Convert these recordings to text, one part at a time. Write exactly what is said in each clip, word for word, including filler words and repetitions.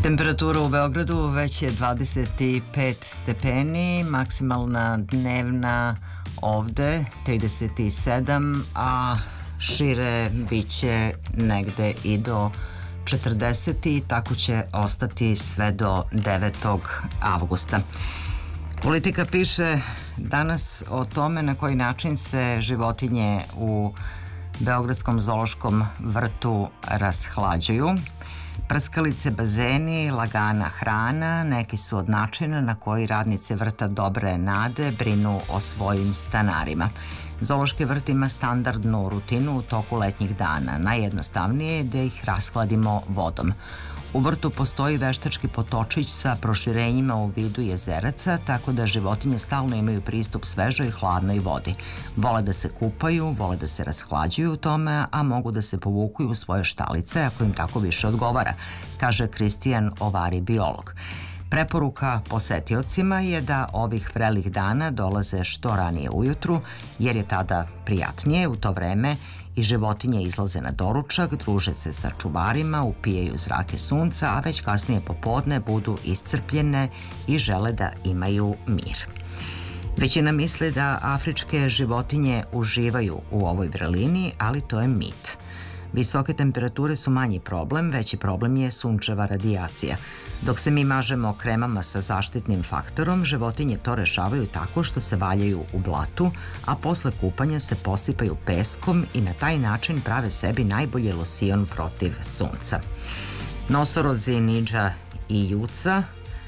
Temperatura u Beogradu već je dvadeset pet stepeni, maksimalna dnevna ovde trideset sedam, a šire biće negde i do četrdeset i tako će ostati sve do devetog avgusta. Politika piše danas o tome na koji način se životinje u Beogradskom zoološkom vrtu rashlađuju. Prskalice, bazeni, lagana hrana, neki su od načina na koji radnice vrta Dobre nade brinu o svojim stanarima. Zoološki vrt ima standardnu rutinu u toku letnjih dana. Najjednostavnije je da ih rashladimo vodom. U vrtu postoji veštački potočić sa proširenjima u vidu jezeraca, tako da životinje stalno imaju pristup svežoj i hladnoj vodi. Vole da se kupaju, vole da se rashlađuju u tome, a mogu da se povuku u svoje štalice ako im tako više odgovara, kaže Kristijan Ovari, biolog. Preporuka posetiocima je da ovih vrelih dana dolaze što ranije ujutru, jer je tada prijatnije. U to vreme i životinje izlaze na doručak, druže se sa čuvarima, upijaju zrake sunca, a već kasnije popodne budu iscrpljene i žele da imaju mir. Većina misli da afričke životinje uživaju u ovoj vrelini, ali to je mit. Visoke temperature su manji problem, veći problem je sunčeva radijacija. Dok se mi mažemo kremama sa zaštitnim faktorom, životinje to rešavaju tako što se valjaju u blatu, a posle kupanja se posipaju peskom i na taj način prave sebi najbolji losion protiv sunca. Nosorozi, niđa i juca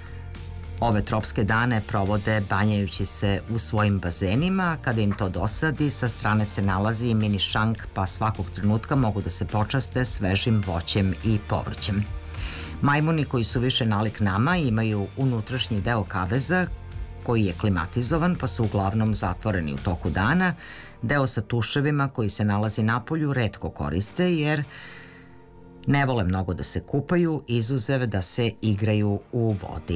ove tropske dane provode banjajući se u svojim bazenima. Kada im to dosadi, sa strane se nalazi i mini šank, pa svakog trenutka mogu da se počaste svežim voćem i povrćem. Majmuni, koji su više nalik nama, imaju unutrašnji deo kaveza koji je klimatizovan, pa su uglavnom zatvoreni u toku dana. Deo sa tuševima koji se nalazi napolju retko koriste jer ne vole mnogo da se kupaju, izuzev da se igraju u vodi.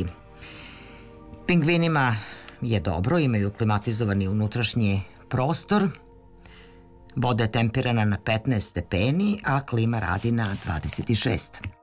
Pingvinima je dobro, imaju klimatizovani unutrašnji prostor. Voda je temperirana na petnaest stepeni, a klima radi na dvadeset šest.